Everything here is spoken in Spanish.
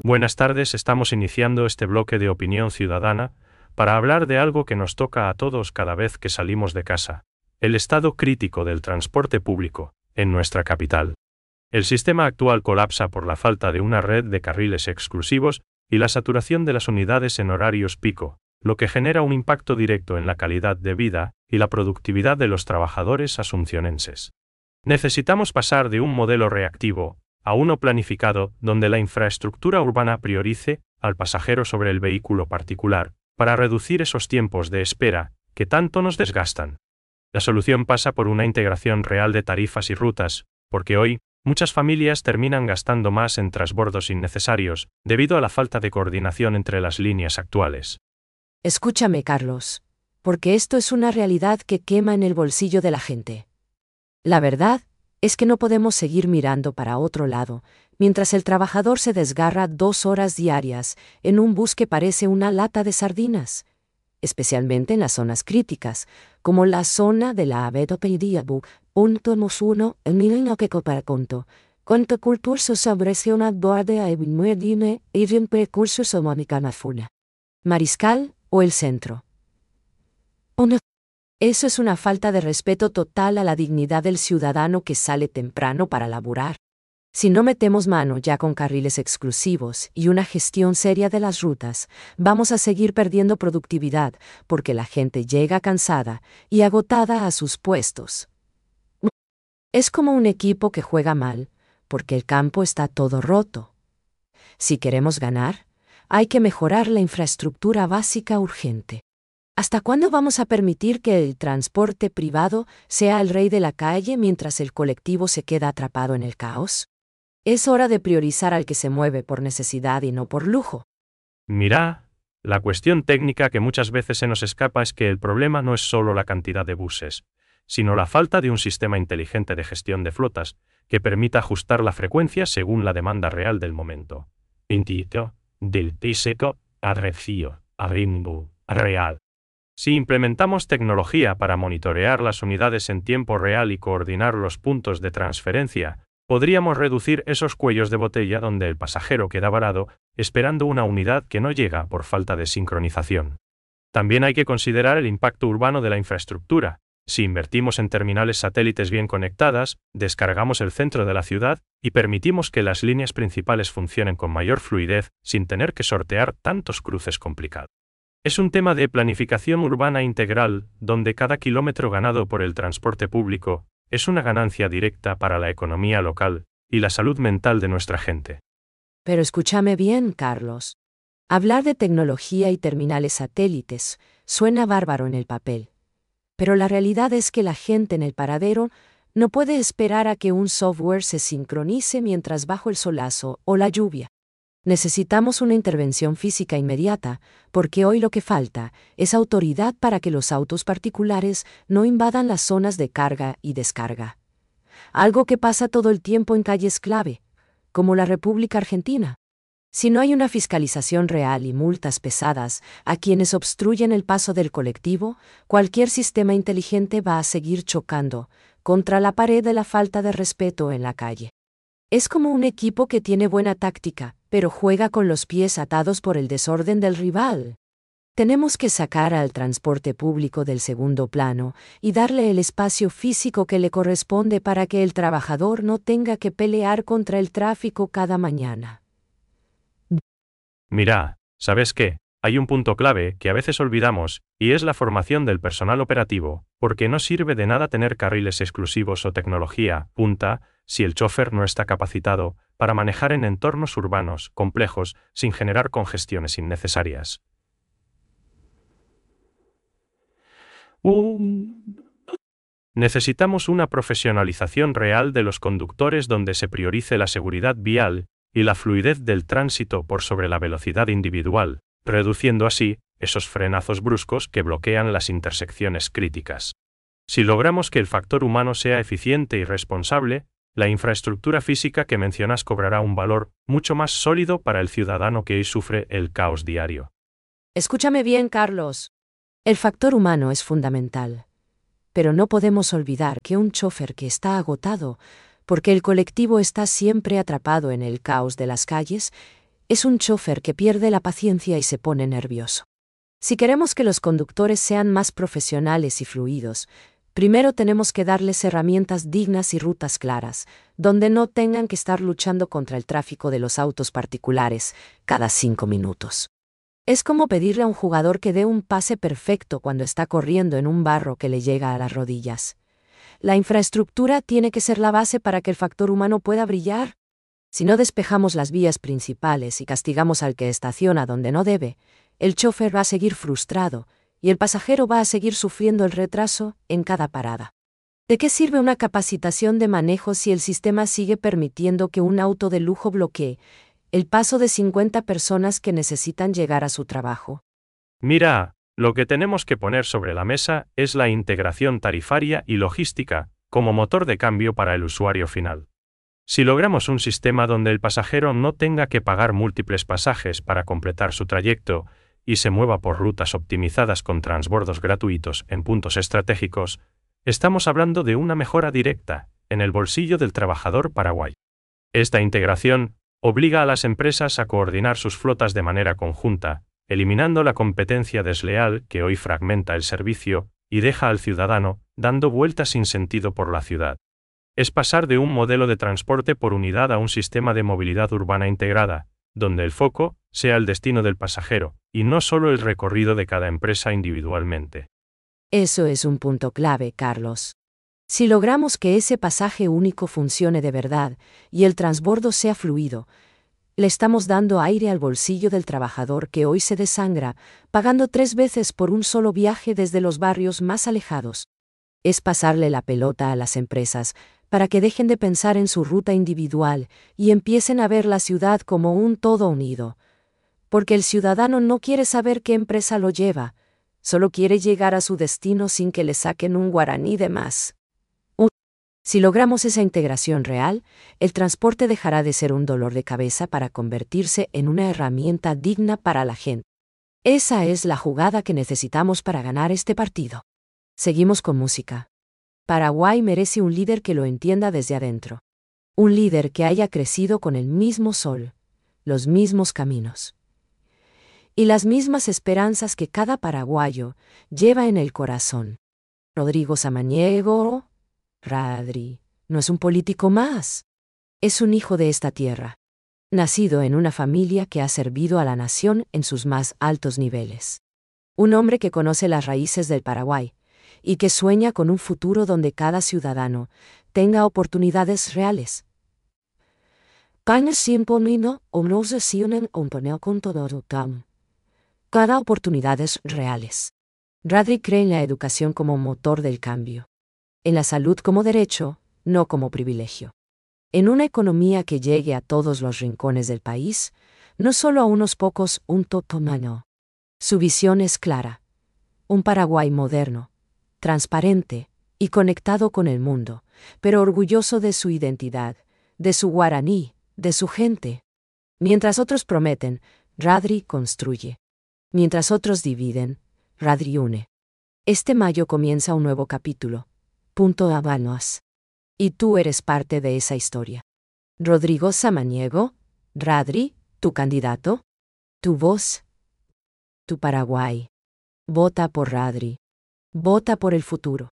Buenas tardes, estamos iniciando este bloque de opinión ciudadana para hablar de algo que nos toca a todos cada vez que salimos de casa: el estado crítico del transporte público en nuestra capital. El sistema actual colapsa por la falta de una red de carriles exclusivos y la saturación de las unidades en horarios pico, lo que genera un impacto directo en la calidad de vida y la productividad de los trabajadores asuncionenses. Necesitamos pasar de un modelo reactivo a uno planificado donde la infraestructura urbana priorice al pasajero sobre el vehículo particular, para reducir esos tiempos de espera que tanto nos desgastan. La solución pasa por una integración real de tarifas y rutas, porque hoy muchas familias terminan gastando más en transbordos innecesarios debido a la falta de coordinación entre las líneas actuales. Escúchame, Carlos, porque esto es una realidad que quema en el bolsillo de la gente. La verdad es que no podemos seguir mirando para otro lado, mientras el trabajador se desgarra 2 horas diarias en un bus que parece una lata de sardinas, especialmente en las zonas críticas, como la zona de la Avetopedia-Bu, .1, en Milino que conto, cuánto curso sobre una borde a Ebimedine y un percurso somonicamafuna. Mariscal o el centro. Eso es una falta de respeto total a la dignidad del ciudadano que sale temprano para laburar. Si no metemos mano ya con carriles exclusivos y una gestión seria de las rutas, vamos a seguir perdiendo productividad porque la gente llega cansada y agotada a sus puestos. Es como un equipo que juega mal, porque el campo está todo roto. Si queremos ganar, hay que mejorar la infraestructura básica urgente. ¿Hasta cuándo vamos a permitir que el transporte privado sea el rey de la calle mientras el colectivo se queda atrapado en el caos? Es hora de priorizar al que se mueve por necesidad y no por lujo. Mira, la cuestión técnica que muchas veces se nos escapa es que el problema no es solo la cantidad de buses, sino la falta de un sistema inteligente de gestión de flotas que permita ajustar la frecuencia según la demanda real del momento. Intito, del tiseco, adrecio, arimbu, real. Si implementamos tecnología para monitorear las unidades en tiempo real y coordinar los puntos de transferencia, podríamos reducir esos cuellos de botella donde el pasajero queda varado esperando una unidad que no llega por falta de sincronización. También hay que considerar el impacto urbano de la infraestructura. Si invertimos en terminales satélites bien conectadas, descargamos el centro de la ciudad y permitimos que las líneas principales funcionen con mayor fluidez sin tener que sortear tantos cruces complicados. Es un tema de planificación urbana integral, donde cada kilómetro ganado por el transporte público es una ganancia directa para la economía local y la salud mental de nuestra gente. Pero escúchame bien, Carlos. Hablar de tecnología y terminales satélites suena bárbaro en el papel. Pero la realidad es que la gente en el paradero no puede esperar a que un software se sincronice mientras bajo el solazo o la lluvia. Necesitamos una intervención física inmediata, porque hoy lo que falta es autoridad para que los autos particulares no invadan las zonas de carga y descarga. Algo que pasa todo el tiempo en calles clave, como la República Argentina. Si no hay una fiscalización real y multas pesadas a quienes obstruyen el paso del colectivo, cualquier sistema inteligente va a seguir chocando contra la pared de la falta de respeto en la calle. Es como un equipo que tiene buena táctica, pero juega con los pies atados por el desorden del rival. Tenemos que sacar al transporte público del segundo plano y darle el espacio físico que le corresponde para que el trabajador no tenga que pelear contra el tráfico cada mañana. Mira, ¿sabes qué? Hay un punto clave que a veces olvidamos, y es la formación del personal operativo, porque no sirve de nada tener carriles exclusivos o tecnología punta si el chofer no está capacitado para manejar en entornos urbanos complejos sin generar congestiones innecesarias. Necesitamos una profesionalización real de los conductores donde se priorice la seguridad vial y la fluidez del tránsito por sobre la velocidad individual, reduciendo así esos frenazos bruscos que bloquean las intersecciones críticas. Si logramos que el factor humano sea eficiente y responsable, la infraestructura física que mencionas cobrará un valor mucho más sólido para el ciudadano que hoy sufre el caos diario. Escúchame bien, Carlos. El factor humano es fundamental. Pero no podemos olvidar que un chofer que está agotado, porque el colectivo está siempre atrapado en el caos de las calles, Es un chofer que pierde la paciencia y se pone nervioso. Si queremos que los conductores sean más profesionales y fluidos, primero tenemos que darles herramientas dignas y rutas claras, donde no tengan que estar luchando contra el tráfico de los autos particulares cada 5 minutos. Es como pedirle a un jugador que dé un pase perfecto cuando está corriendo en un barro que le llega a las rodillas. La infraestructura tiene que ser la base para que el factor humano pueda brillar. Si no despejamos las vías principales y castigamos al que estaciona donde no debe, el chofer va a seguir frustrado y el pasajero va a seguir sufriendo el retraso en cada parada. ¿De qué sirve una capacitación de manejo si el sistema sigue permitiendo que un auto de lujo bloquee el paso de 50 personas que necesitan llegar a su trabajo? Mira, lo que tenemos que poner sobre la mesa es la integración tarifaria y logística como motor de cambio para el usuario final. Si logramos un sistema donde el pasajero no tenga que pagar múltiples pasajes para completar su trayecto y se mueva por rutas optimizadas con transbordos gratuitos en puntos estratégicos, estamos hablando de una mejora directa en el bolsillo del trabajador paraguayo. Esta integración obliga a las empresas a coordinar sus flotas de manera conjunta, eliminando la competencia desleal que hoy fragmenta el servicio y deja al ciudadano dando vueltas sin sentido por la ciudad. Es pasar de un modelo de transporte por unidad a un sistema de movilidad urbana integrada, donde el foco sea el destino del pasajero, y no solo el recorrido de cada empresa individualmente. Eso es un punto clave, Carlos. Si logramos que ese pasaje único funcione de verdad y el transbordo sea fluido, le estamos dando aire al bolsillo del trabajador que hoy se desangra, pagando 3 veces por un solo viaje desde los barrios más alejados. Es pasarle la pelota a las empresas para que dejen de pensar en su ruta individual y empiecen a ver la ciudad como un todo unido. Porque el ciudadano no quiere saber qué empresa lo lleva, solo quiere llegar a su destino sin que le saquen un guaraní de más. Si logramos esa integración real, el transporte dejará de ser un dolor de cabeza para convertirse en una herramienta digna para la gente. Esa es la jugada que necesitamos para ganar este partido. Seguimos con música. Paraguay merece un líder que lo entienda desde adentro. Un líder que haya crecido con el mismo sol, los mismos caminos y las mismas esperanzas que cada paraguayo lleva en el corazón. Rodrigo Samaniego, Radri, no es un político más. Es un hijo de esta tierra, nacido en una familia que ha servido a la nación en sus más altos niveles. Un hombre que conoce las raíces del Paraguay y que sueña con un futuro donde cada ciudadano tenga oportunidades reales. Cada oportunidades reales. Radri cree en la educación como motor del cambio. En la salud como derecho, no como privilegio. En una economía que llegue a todos los rincones del país, no solo a unos pocos, un totomano. Su visión es clara. Un Paraguay moderno, transparente y conectado con el mundo, pero orgulloso de su identidad, de su guaraní, de su gente. Mientras otros prometen, Radri construye. Mientras otros dividen, Radri une. Este mayo comienza un nuevo capítulo. Punto Habanos. Y tú eres parte de esa historia. Rodrigo Samaniego, Radri, tu candidato, tu voz, tu Paraguay. Vota por Radri. Vota por el futuro.